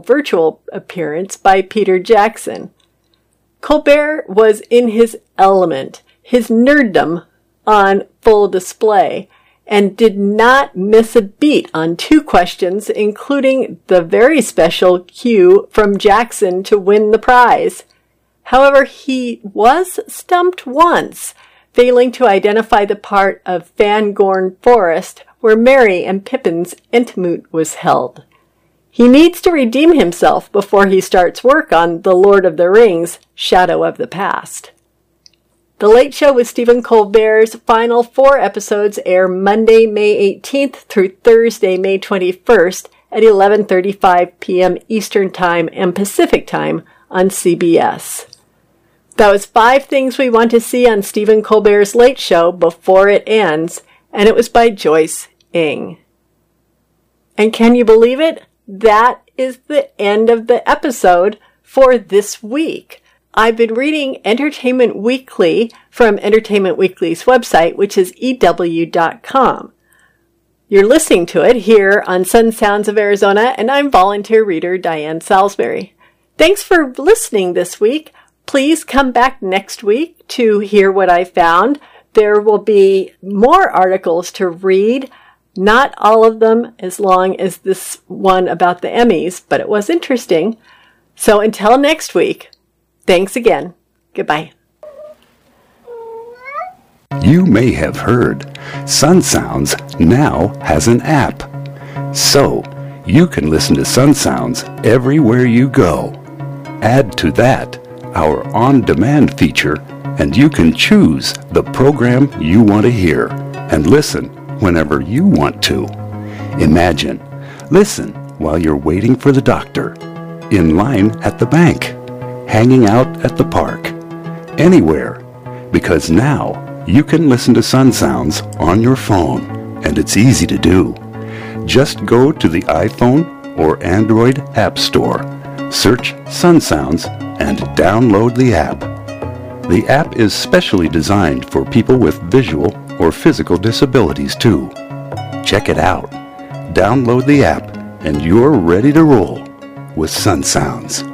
virtual appearance by Peter Jackson. Colbert was in his element, his nerddom on full display, and did not miss a beat on 2 questions, including the very special cue from Jackson to win the prize. However, he was stumped once, failing to identify the part of Fangorn Forest where Merry and Pippin's Entmoot was held. He needs to redeem himself before he starts work on The Lord of the Rings, Shadow of the Past. The Late Show with Stephen Colbert's final 4 episodes air Monday, May 18th through Thursday, May 21st at 11:35 p.m. Eastern Time and Pacific Time on CBS. That was 5 things we want to see on Stephen Colbert's Late Show before it ends, and it was by Joyce Ng. And can you believe it? That is the end of the episode for this week. I've been reading Entertainment Weekly from Entertainment Weekly's website, which is EW.com. You're listening to it here on Sun Sounds of Arizona, and I'm volunteer reader Diane Salisbury. Thanks for listening this week. Please come back next week to hear what I found. There will be more articles to read. Not all of them as long as this one about the Emmys, but it was interesting. So until next week, thanks again. Goodbye. You may have heard Sun Sounds now has an app. So you can listen to Sun Sounds everywhere you go. Add to that our on-demand feature, and you can choose the program you want to hear and listen whenever you want to. Imagine, listen while you're waiting for the doctor, in line at the bank, hanging out at the park, anywhere, because now you can listen to Sun Sounds on your phone, and it's easy to do. Just go to the iPhone or Android App Store, search Sun Sounds, and download the app. The app is specially designed for people with visual or physical disabilities too. Check it out. Download the app and you're ready to roll with Sun Sounds.